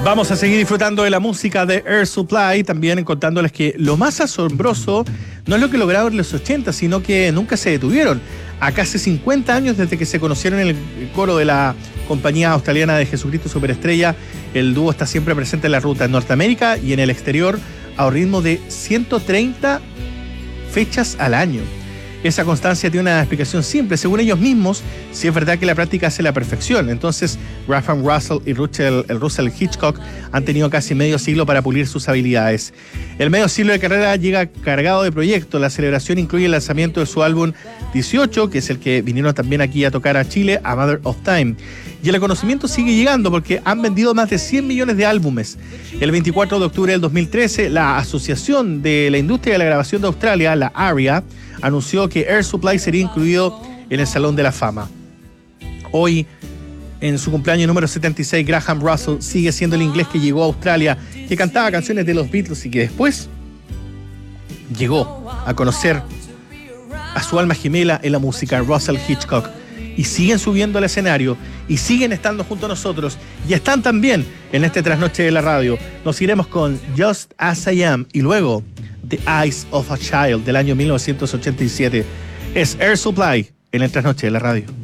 Vamos a seguir disfrutando de la música de Air Supply, también contándoles que lo más asombroso no es lo que lograron en los 80, sino que nunca se detuvieron. A casi 50 años desde que se conocieron en el coro de la compañía australiana de Jesucristo Superestrella, el dúo está siempre presente en la ruta en Norteamérica y en el exterior a un ritmo de 130 fechas al año. Esa constancia tiene una explicación simple. Según ellos mismos, sí es verdad que la práctica hace la perfección. Entonces, Graham Russell y Russell Hitchcock han tenido casi medio siglo para pulir sus habilidades. El medio siglo de carrera llega cargado de proyectos. La celebración incluye el lanzamiento de su álbum 18, que es el que vinieron también aquí a tocar a Chile, A Matter of Time. Y el reconocimiento sigue llegando porque han vendido más de 100 millones de álbumes. El 24 de octubre del 2013, la Asociación de la Industria de la Grabación de Australia, la ARIA, anunció que Air Supply sería incluido en el Salón de la Fama. Hoy, en su cumpleaños número 76, Graham Russell sigue siendo el inglés que llegó a Australia, que cantaba canciones de los Beatles y que después llegó a conocer a su alma gemela en la música, Russell Hitchcock. Y siguen subiendo al escenario y siguen estando junto a nosotros y están también en este trasnoche de la radio. Nos iremos con Just As I Am y luego The Eyes of a Child del año 1987. Es Air Supply en el trasnoche de la radio.